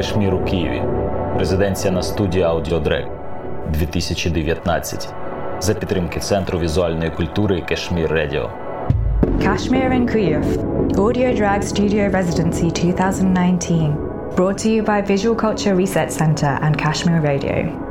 Кашмір у Києві. Резиденція на студії Audiodrag 2019. За підтримки Центру візуальної культури Кашмір Radio. Kashmir in Kyiv, Audiodrag Studio Residency 2019. Brought to you by Visual Culture Research Center and Kashmir Radio.